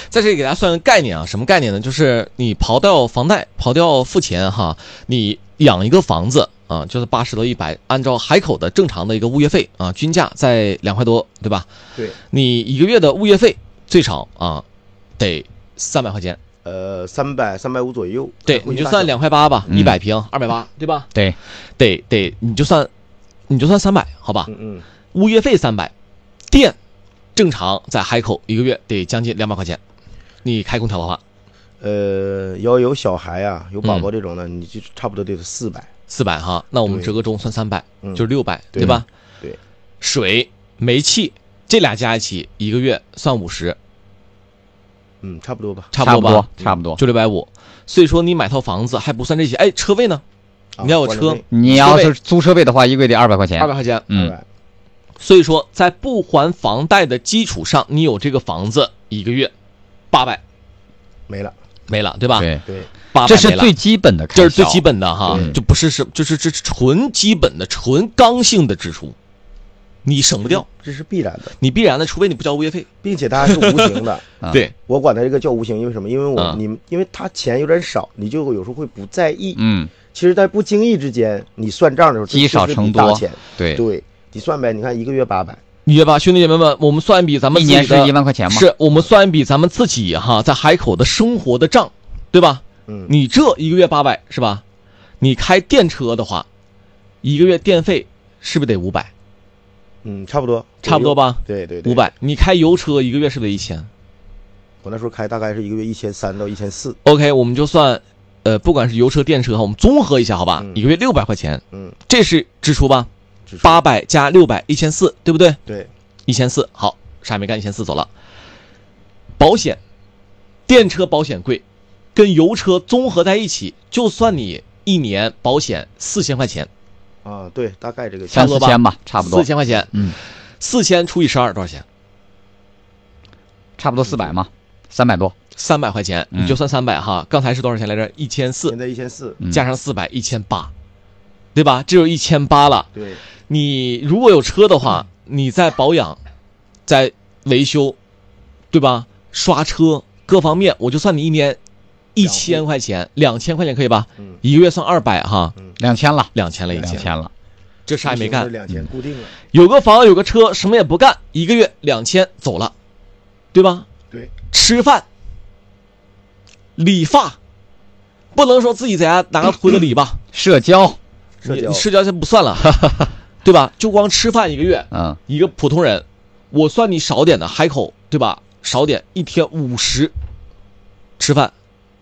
在这里给大家算个概念啊，什么概念呢？就是你刨掉房贷，刨掉付钱哈，你养一个房子啊，就是80到100，按照海口的正常的一个物业费啊，均价在2块多，对吧？ 对， 你一个月的物业费最少啊，得300块钱。 300-350左右。 对，你就算2块8吧，100平280，对吧？ 对， 得，你就算300，好吧？物业费300，电正常在海口一个月得将近200块钱。你开空调的话， 要有小孩啊，有宝宝这种的，你就差不多得400 哈。那我们折个中算300，就是600，对吧？ 对。 水、煤气这俩加一起，一个月算50。 差不多吧， 差不多，就650。所以说你买套房子还不算这些，哎，车位呢？你要有车， 你要是租车位的话，一个月得200块钱。 200块钱，所以说在不还房贷的基础上，你有这个房子一个月800，没了，对吧？ 对 ，800 这是最基本的开销， 这是最基本的哈，就不是就是这纯基本的、纯刚性的支出。你省不掉， 这是必然的。 你必然的，除非你不交物业费， 并且它还是无形的。 对， 我管它这个叫无形，因为什么？因为因为它钱有点少，你就有时候会不在意。其实，在不经意之间，你算账的时候， 积少成多。 对，你算呗。你看一个月800， 你月吧，兄弟姐妹们，我们算一笔咱们一年是1万块钱吗？ 是我们算一笔咱们自己哈在海口的生活的账，对吧？你这一个月800是吧？你开电车的话，一个月电费是不是得500？ 差不多吧？ 对 ，500。你开油车一个月是不是得1000？ 我那时候开大概是一个月1300到1400。 OK， 我们就算，不管是油车、电车，我们综合一下，好吧？一个月600块钱，这是支出吧？800加600，1400，对不对？ 对 ，1400。好，啥也没干，1400走了。保险，电车保险贵，跟油车综合在一起，就算你一年保险4000块钱。 对，大概这个 3-4千吧，差不多 4000块钱。4000除以12多少钱？ 差不多400嘛，300多 ，300块钱，你就算300哈。刚才是多少钱来着？1400， 现在1400， 加上400，1800，对吧？这就1800了。 对， 你如果有车的话，你在保养、在维修，对吧？刷车各方面，我就算你一年1000块钱，2000块钱可以吧？一个月算200哈 ，2000了 ，2000了已经 ，2000了。 这啥也没干 ，2000固定了。 有个房有个车，什么也不干，一个月2000走了，对吧？ 对。 吃饭、理发，不能说自己在家拿个推子理吧？ 社交就不算了，对吧？就光吃饭一个月，一个普通人，我算你少点的海口，对吧？少点一天50，吃饭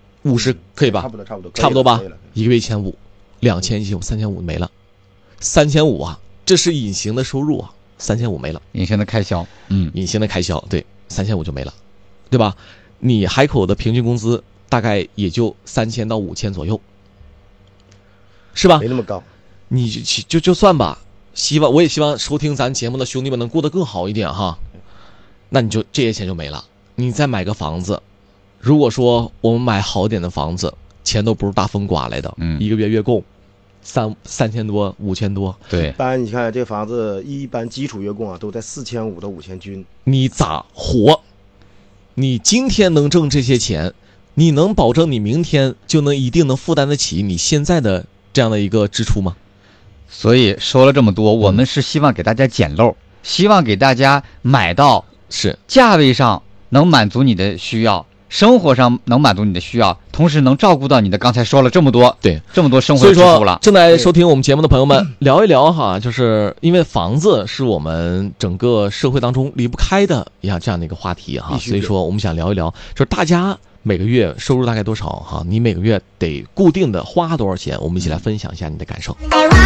50可以吧？差不多吧？一个月1500，2000、1500，3500没了。3500啊，这是隐形的收入啊，3500没了， 隐形的开销， 隐形的开销，对，3500就没了，对吧？你海口的平均工资大概也就3000到5000左右，是吧？ 没那么高， 你就算吧，我也希望收听咱节目的兄弟们能过得更好一点哈。那你就这些钱就没了，你再买个房子，如果说我们买好点的房子，钱都不是大风刮来的，一个月月供。3000多5000多， 对。 一般你看这房子一般基础月供啊，都在4500到5000均。 你咋活？你今天能挣这些钱，你能保证你明天就能一定能负担得起你现在的这样的一个支出吗？ 所以说了这么多，我们是希望给大家捡漏，希望给大家买到是价位上能满足你的需要。生活上能满足你的需要，同时能照顾到你的。刚才说了这么多， 对， 这么多生活的支出了。 正在收听我们节目的朋友们，聊一聊哈，就是因为房子是我们整个社会当中离不开的这样的一个话题哈，所以说我们想聊一聊，就是大家每个月收入大概多少哈？你每个月得固定的花多少钱？我们一起来分享一下你的感受。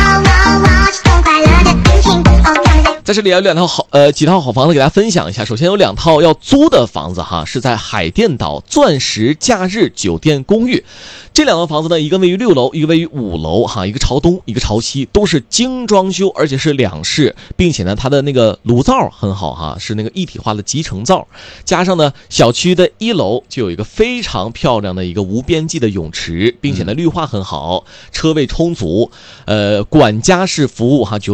在这里有几套好房子给大家分享一下。首先有2套要租的房子哈，是在海淀岛钻石假日酒店公寓。这2套房子呢，一个位于6楼，一个位于5楼哈，一个朝东，一个朝西，都是精装修，而且是2室，并且呢，它的那个炉灶很好哈，是那个一体化的集成灶，加上呢，小区的1楼就有一个非常漂亮的一个无边际的泳池，并且呢，绿化很好，车位充足，管家式服务哈。